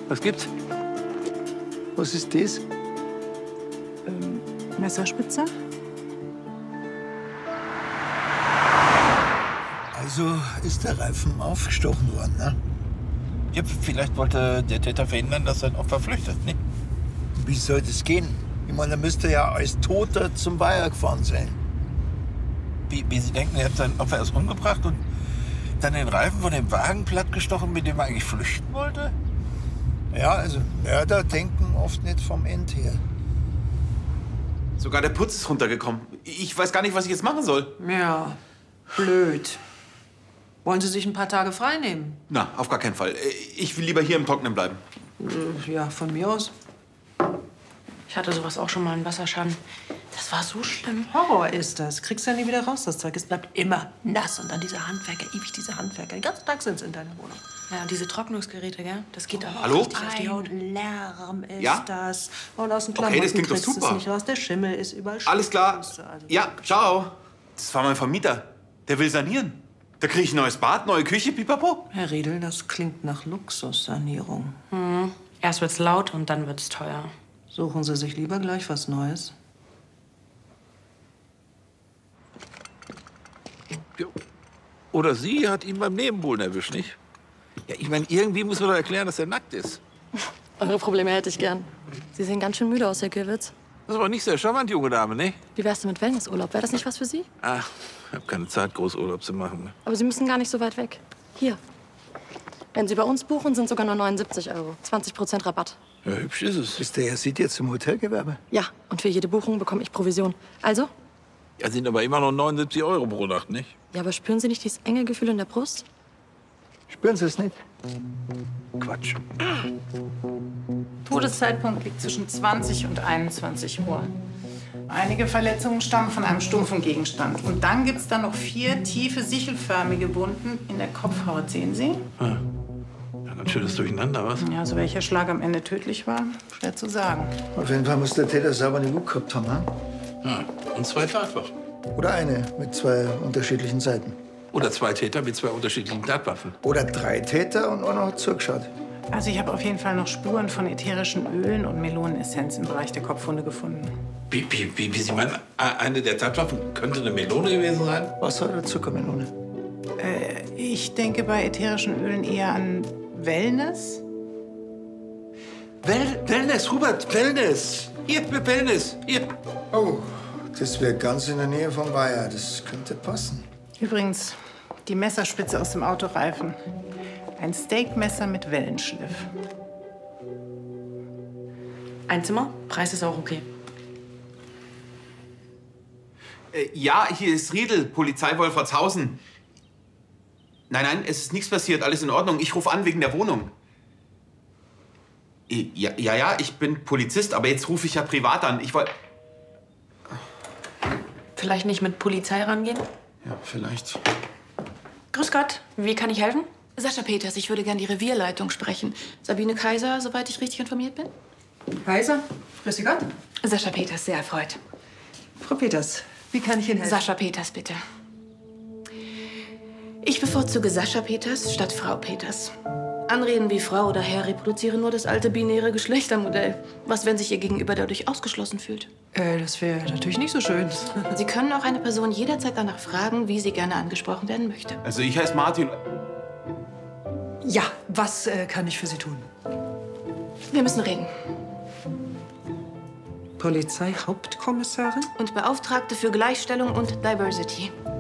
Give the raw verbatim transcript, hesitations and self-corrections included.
Was gibt's? Was ist das? Ähm, Messerspitze? Also ist der Reifen aufgestochen worden, ne? Ja, vielleicht wollte der Täter verhindern, dass sein Opfer flüchtet, ne? Wie soll das gehen? Ich meine, er müsste ja als Toter zum Weiher gefahren sein. Wie, wie Sie denken, er hat sein Opfer erst umgebracht und dann den Reifen von dem Wagen plattgestochen, mit dem er eigentlich flüchten wollte? Ja, also Mörder denken oft nicht vom End her. Sogar der Putz ist runtergekommen. Ich weiß gar nicht, was ich jetzt machen soll. Ja, blöd. Wollen Sie sich ein paar Tage frei nehmen? Na, auf gar keinen Fall. Ich will lieber hier im Trockenen bleiben. Ja, von mir aus. Ich hatte sowas auch schon mal in Wasserschaden. Das war so schlimm. Horror ist das. Kriegst du ja nie wieder raus, das Zeug. Es bleibt immer nass. Und dann diese Handwerker, ewig diese Handwerker. Den ganzen Tag sind sie in deiner Wohnung. Ja, diese Trocknungsgeräte, gell? Das geht aber Hallo? richtig auf die Haut. Ein Lärm ist Ja? das. Und aus dem Okay, Klamotten das klingt doch kriegst du es super. nicht raus. Der Schimmel ist überall. Alles klar. Also, Ja, ciao. Das war mein Vermieter. Der will sanieren. Da kriege ich ein neues Bad, neue Küche, pipapo. Herr Riedel, das klingt nach Luxussanierung. Mhm. Erst wird's laut und dann wird's teuer. Suchen Sie sich lieber gleich was Neues. Ja. Oder sie hat ihn beim Nebenbuhlen erwischt, nicht? Ja, ich meine, irgendwie muss man doch erklären, dass er nackt ist. Eure Probleme hätte ich gern. Sie sehen ganz schön müde aus, Herr Gewitz. Das ist aber nicht sehr charmant, junge Dame, ne? Wie wär's denn mit Wellnessurlaub? Wäre das nicht was für Sie? Ach, ich habe keine Zeit, Großurlaub zu machen. Aber Sie müssen gar nicht so weit weg. Hier. Wenn Sie bei uns buchen, sind sogar nur neunundsiebzig Euro. zwanzig Prozent Rabatt. Ja, hübsch ist es. Ist der Herr Sitt jetzt im Hotelgewerbe? Ja, und für jede Buchung bekomme ich Provision. Also? Ja, sind aber immer noch neunundsiebzig Euro pro Nacht, nicht? Ja, aber spüren Sie nicht dieses enge Gefühl in der Brust? Spüren Sie es nicht? Quatsch. Todeszeitpunkt liegt zwischen zwanzig und einundzwanzig Uhr. Einige Verletzungen stammen von einem stumpfen Gegenstand. Und dann gibt es da noch vier tiefe, sichelförmige Wunden in der Kopfhaut. Sehen Sie? Ah. Ja, ganz schönes Durcheinander, was? Ja, also welcher Schlag am Ende tödlich war, schwer zu sagen. Auf jeden Fall muss der Täter sauber eine Wut gehabt haben, ne? Ja, und zwei Tatwaffen. Oder eine mit zwei unterschiedlichen Seiten. Oder zwei Täter mit zwei unterschiedlichen Tatwaffen. Oder drei Täter und einer hat zugeschaut. Also ich habe auf jeden Fall noch Spuren von ätherischen Ölen und Melonenessenz im Bereich der Kopfwunde gefunden. Wie, wie, wie, wie Sie meinen, eine der Tatwaffen könnte eine Melone gewesen sein? Wasser oder Zuckermelone? Äh, ich denke bei ätherischen Ölen eher an Wellness. Well Wellness, Hubert, Wellness. Hier, Wellness, hier. Oh, das wäre ganz in der Nähe vom Weiher. Das könnte passen. Übrigens, die Messerspitze aus dem Autoreifen. Ein Steakmesser mit Wellenschliff. Ein Zimmer, Preis ist auch okay. Äh, ja, hier ist Riedel, Polizei Wolfertshausen. Nein, nein, es ist nichts passiert, alles in Ordnung. Ich rufe an wegen der Wohnung. Äh, Ja, ja, ja, ich bin Polizist, aber jetzt rufe ich ja privat an. Ich wollte... Vielleicht nicht mit Polizei rangehen? Ja, vielleicht. Grüß Gott, wie kann ich helfen? Sascha Peters, ich würde gern die Revierleitung sprechen. Sabine Kaiser, soweit ich richtig informiert bin? Kaiser, grüß Sie Gott. Sascha Peters, sehr erfreut. Frau Peters, wie kann ich Ihnen helfen? Sascha Peters, bitte. Ich bevorzuge Sascha Peters statt Frau Peters. Anreden wie Frau oder Herr reproduzieren nur das alte binäre Geschlechtermodell. Was, wenn sich Ihr Gegenüber dadurch ausgeschlossen fühlt? Äh, das wäre natürlich nicht so schön. Sie können auch eine Person jederzeit danach fragen, wie sie gerne angesprochen werden möchte. Also ich heiße Martin. Ja, was äh, kann ich für Sie tun? Wir müssen reden. Polizeihauptkommissarin? Und Beauftragte für Gleichstellung und Diversity.